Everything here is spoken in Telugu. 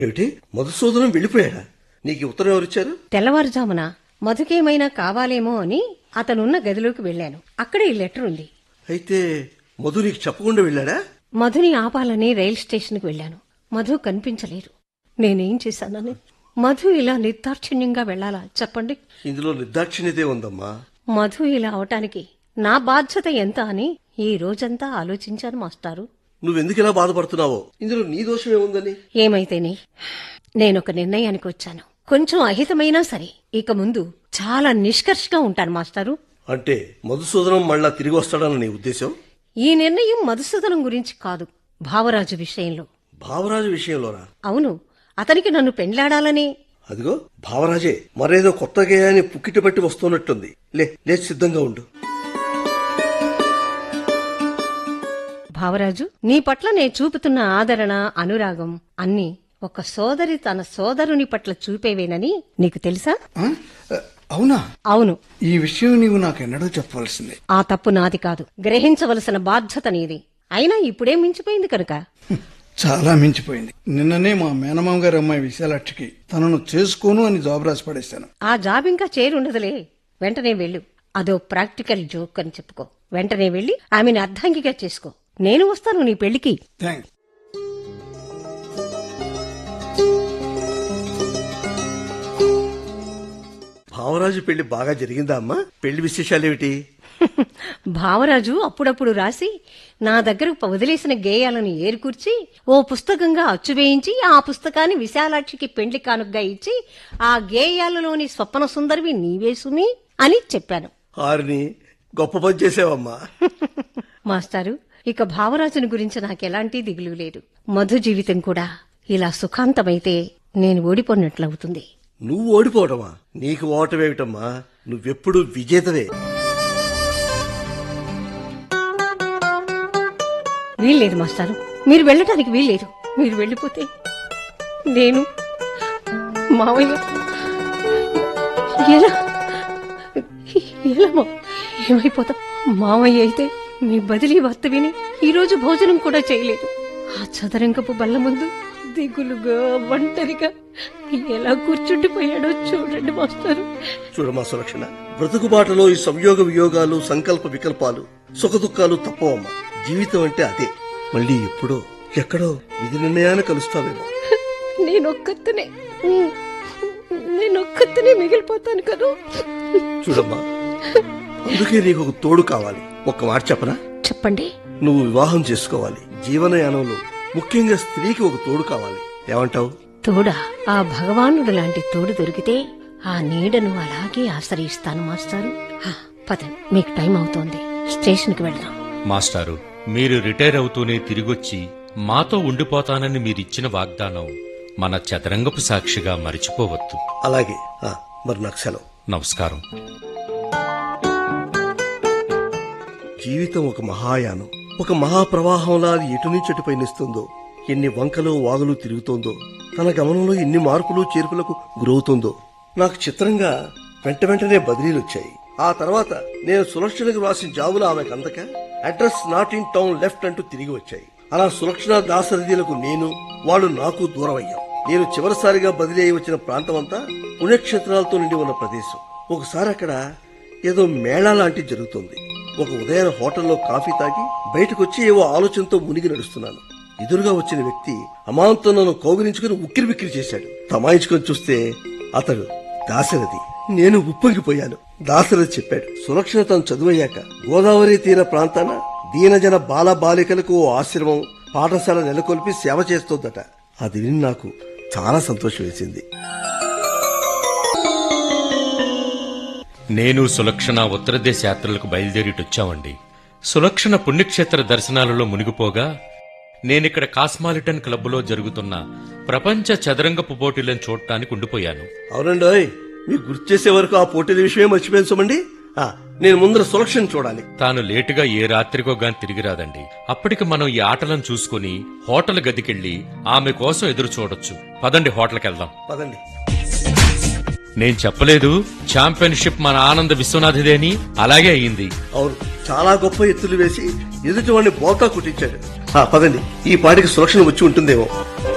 ఏమిటి, మధుసూదనం వెళ్ళిపోయాడా? నీకు ఉత్తరం ఎవరిచ్చారు? తెల్లవారుజామున మధుకేమైనా కావాలేమో అని అతనున్న గదిలోకి వెళ్లాను. అక్కడే ఈ లెటర్ ఉంది. అయితే మధు నీకు చెప్పకుండా వెళ్ళాడా? మధుని ఆపాలని రైల్ స్టేషన్కి వెళ్లాను. మధు కనిపించలేదు. నేనేం చేశానని? మధు ఇలా నిర్దాక్షిణ్యంగా వెళ్లాలా చెప్పండి? ఇందులో నిర్దాక్షిణ్యతే ఉందమ్మా. మధు ఇలా అవటానికి నా బాధ్యత ఎంత అని ఈ రోజంతా ఆలోచించాను మాస్టారు. నువ్వెందుకు ఇలా బాధపడుతున్నావో? ఇందులో నీ దోషం ఏముందని? ఏమైతేనే నేనొక నిర్ణయానికి వచ్చాను. కొంచెం అహితమైనా సరే ఇక ముందు చాలా నిష్కర్షగా ఉంటాను మాస్టారు. అంటే మధుసూదనం మళ్ళా తిరిగి వస్తాడన్న నీ ఉద్దేశం? ఈ నిర్ణయం మధుసూదనం గురించి కాదు, భావరాజు విషయంలో. భావరాజు విషయంలోనా? అవును, అతనికి నన్ను పెండ్లాడాలని. అదిగో భావరాజే మరేదో కొత్త గేయాన్ని పుక్కిటి పట్టి వస్తున్నట్టుంది. లేచి సిద్ధంగా ఉండు. భావరాజు, నీ పట్ల నేను చూపుతున్న ఆదరణ, అనురాగం అన్నీ ఒక సోదరి తన సోదరుని పట్ల చూపేవేనని నీకు తెలుసా? అవునా? అవును. ఈ విషయం నీవు నాకెన్నడూ చెప్పవలసింది. ఆ తప్పు నాది కాదు, గ్రహించవలసిన బాధ్యత నీది. అయినా ఇప్పుడే మించిపోయింది కనుక. చాలా మించిపోయింది. నిన్ననే మా మేనమామ గారి అమ్మాయి విశాలాక్షికి తనను చేసుకోను అని జాబ్ రాసి పడేశాను. ఆ జాబ్ ఇంకా చేరుండదులే. వెంటనే వెళ్ళు. అదో ప్రాక్టికల్ జోక్ అని చెప్పుకో. వెంటనే వెళ్లి ఆమెను అర్ధాంగిగా చేసుకో. నేను వస్తాను నీ పెళ్లికి. థ్యాంక్స్. భావరాజు పెళ్లి బాగా జరిగిందా అమ్మా? పెళ్లి విశేషాలేమిటి? భావరాజు అప్పుడప్పుడు రాసి నా దగ్గరకు వదిలేసిన గేయాలను ఏరుకూర్చి ఓ పుస్తకంగా అచ్చువేయించి ఆ పుస్తకాన్ని విశాలాక్షికి పెండ్లి కానుకగా ఇచ్చి ఆ గేయాలలోని స్వప్న సుందరివి నీవేసుని అని చెప్పాను. ఆరిని గొప్ప పని చేసావమ్మా. మాస్టారు, ఇక భావరాజుని గురించి నాకెలాంటి దిగులు లేదు. మధు జీవితం కూడా ఇలా సుఖాంతమైతే నేను ఓడిపోయినట్లవుతుంది. నువ్వు ఓడిపోవటమా? నీకు ఓటమేమిటమ్మా? నువ్వెప్పుడు విజేతవే. వీల్లేదు మాస్టారు, మీరు వెళ్ళటానికి వీల్లేదు. మీరు వెళ్ళిపోతే నేను మావయ్య ఎలా ఏమైపోతాం? మావయ్య అయితే మీ బదిలీ వార్త విని ఈరోజు భోజనం కూడా చేయలేదు. ఆ చదరంగపు బల్ల ముందు దిగులుగా ఒంటరిగా ఎలా కూర్చుండిపోయాడో చూడండి మాస్టారు. చూడమా సులక్షణ, బ్రతుకుబాటలో ఈ సంయోగ వియోగాలు, సంకల్ప వికల్పాలు, సుఖదుఖాలు తప్పవమ్మా. జీవితం అంటే అదే. మళ్ళీ ఎప్పుడో ఎక్కడో విధి నిర్ణయాన్ని కలుస్తావేమో. నేనొక్కతనే మిగిలిపోతాను కదా. చూడమ్మా, అందుకే నీకు ఒక తోడు కావాలి. ఒక్క మాట చెప్పనా? చెప్పండి. నువ్వు వివాహం చేసుకోవాలి. జీవనయానంలో ముఖ్యంగా స్త్రీకి ఒక తోడు కావాలి. ఏమంటావు? తోడా? ఆ భగవానుడు లాంటి తోడు దొరికితే ఆ నీడను అలాగే ఆశ్రయిస్తాను మాస్టారు. పద, మీకు టైం అవుతోంది. స్టేషన్కి వెళ్దాం. మాస్టారు, మీరు రిటైర్ అవుతూనే తిరిగొచ్చి మాతో ఉండిపోతానని మీరిచ్చిన వాగ్దానం మన చదరంగపు సాక్షిగా మరిచిపోవద్దు. అలాగే. మరి నాకు సెలవు. నమస్కారం. జీవితం ఒక మహాయానం, ఒక మహాప్రవాహంలా అది ఎటు నుంచి అటు పయనిస్తుందో, ఎన్ని వంకలు వాగులు తిరుగుతోందో, తన గమనంలో ఎన్ని మార్పులు చేర్పులకు గురవుతుందో. నాకు చిత్రంగా వెంటనే బదిలీలొచ్చాయి. ఆ తర్వాత నేను సులక్షణకు రాసిన జాబులు ఆమెకు అందక address not in town left అంటూ తిరిగి వచ్చాయి. అలా సులక్షణ దాసరథీలకు నేను, వాళ్ళు నాకు దూరం అయ్యాం. నేను చివరిసారిగా బదిలీ అయి వచ్చిన ప్రాంతమంతా పుణ్యక్షేత్రాలతో నిండి ఉన్న ప్రదేశం. ఒకసారి అక్కడ ఏదో మేళా లాంటి జరుగుతోంది. ఒక ఉదయాన హోటల్లో కాఫీ తాగి బయటకొచ్చి ఏవో ఆలోచనతో మునిగి నడుస్తున్నాను. ఎదురుగా వచ్చిన వ్యక్తి అమాంతం నన్ను కౌగిలించుకుని ఉక్కిరి బిక్కిరి చేశాడు. తమాయించుకొని చూస్తే అతడు దాశరథి. నేను ఉప్పొంగిపోయాను. దాశరథి చెప్పాడు, సులక్షణ తను చదువయ్యాక గోదావరి తీర ప్రాంతాన దీనజన బాల బాలికలకు ఓ ఆశ్రమం, పాఠశాల నెలకొల్పి సేవ చేస్తోందట. అది విని నాకు చాలా సంతోషం వేసింది. నేను సులక్షణ ఉత్తర దేశ యాత్రలకు బయలుదేరిటొచ్చామండి. సులక్షణ పుణ్యక్షేత్ర దర్శనాలలో మునిగిపోగా నేనిక్కడ కాస్మాలిటన్ క్లబ్లో జరుగుతున్న ప్రపంచ చదరంగపు పోటీలను చూడటానికి ఉండిపోయాను. అవునండి, మీకు గుర్తు చేసే వరకు ఆ పోటీల విషయమే మర్చిపోయాను సోమండి. నేను ముందర సులక్షణ చూడాలి. తాను లేటుగా ఏ రాత్రికో గాని తిరిగి రాదండి. అప్పటికి మనం ఈ ఆటలను చూసుకుని హోటల్ గదికెళ్లి ఆమె కోసం ఎదురు చూడొచ్చు. పదండి, హోటల్కి వెళ్దాం. పదండి. నేను చెప్పలేదు ఛాంపియన్షిప్ మన ఆనంద విశ్వనాథిదే అని? అలాగే అయ్యింది. అవును, చాలా గొప్ప ఎత్తులు వేసి ఎదుటి వాడిని బోల్తా కుట్టించాడు. పదండి, ఈ పాటికి సులక్షణ వచ్చి ఉంటుందేమో.